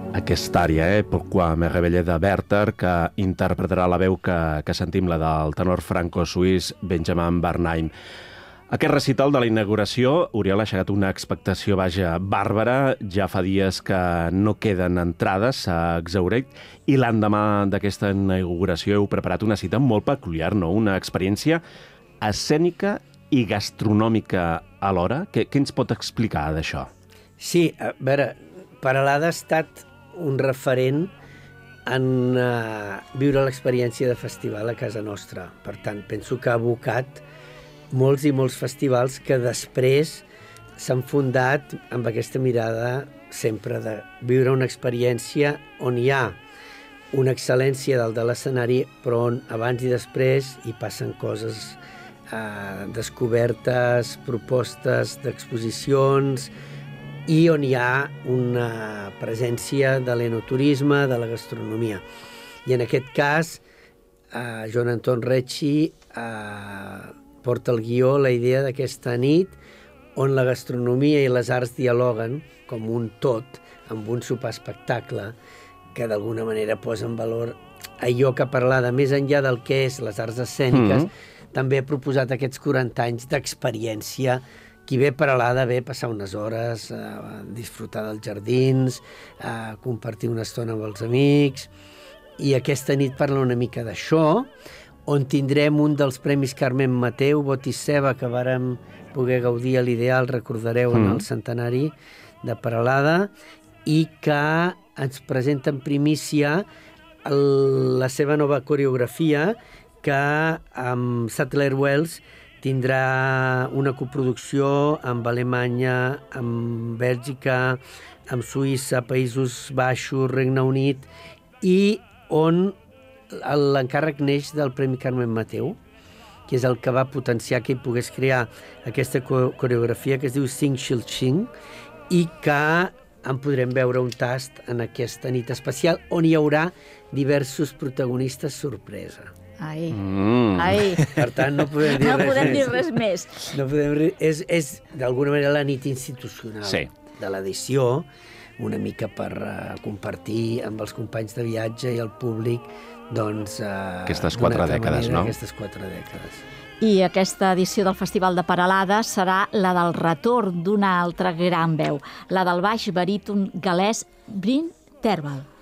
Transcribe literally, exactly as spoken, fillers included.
Aquesta àrea, eh? Pourquoi me réveillé de Werther, que interpretarà la veu que, que sentim, la del tenor franco-suís Benjamin Bernheim. Aquest recital de la inauguració, Oriol, ha aixecat una expectació, vaja, bàrbara. Ja fa dies que no queden entrades, s'ha exhaurit, i l'endemà d'aquesta inauguració heu preparat una cita molt peculiar, no? Una experiència escènica i gastronòmica alhora. Què, què ens pot explicar d'això? Sí, a veure, Peralada ha estat un referent en uh, viure l'experiència de festival a casa nostra. Per tant, penso que ha abocat molts i molts festivals que després s'han fundat amb aquesta mirada sempre de viure una experiència on hi ha una excel·lència dalt de l'escenari, però on abans i després hi passen coses, eh, descobertes, propostes d'exposicions, i on hi ha una presència de l'enoturisme, de la gastronomia. I en aquest cas, eh, Joan Anton Recci eh, porta el guió, la idea d'aquesta nit, on la gastronomia i les arts dialoguen com un tot, amb un sopar espectacle, que d'alguna manera posa en valor allò que Peralada, més enllà del que és les arts escèniques, mm-hmm. també ha proposat aquests quaranta anys d'experiència. Qui ve a Peralada ve a passar unes hores, a disfrutar dels jardins, a compartir una estona amb els amics, i aquesta nit parla una mica d'això, on tindrem un dels Premis Carmen Mateu, Bot i Ceba, que vàrem poder gaudir a l'Ideal, recordareu, en el centenari de Peralada, i que ens presenta en primícia el, la seva nova coreografia, que amb Sattler Wells tindrà una coproducció amb Alemanya, amb Bèlgica, amb Suïssa, Països Baixos, Regne Unit, i on l'encàrrec neix del Premi Carmen Mateu, que és el que va potenciar que hi pogués crear aquesta coreografia que es diu Sing Shil Ching, i que en podrem veure un tast en aquesta nit especial, on hi haurà diversos protagonistes sorpresa. Ai, Mm. ai. Per tant, no podem dir No res podem més. dir res més. No podem dir... És, és d'alguna manera, la nit institucional Sí. de l'edició, una mica per uh, compartir amb els companys de viatge i el públic, doncs... Uh, Aquestes d'una quatre altra dècades, manera, no? Aquestes quatre dècades. I aquesta edició del Festival de Peralada serà la del retorn d'una altra gran veu, la del baix baríton galès Bryn Terval.